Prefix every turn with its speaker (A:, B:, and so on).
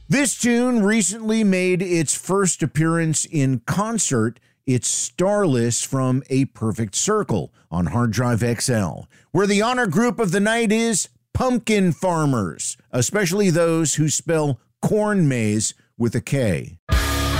A: This tune recently made its first appearance in concert. It's Starless from A Perfect Circle on Hard Drive XL, where the honor group of the night is Pumpkin Farmers, especially those who spell corn maze with a K.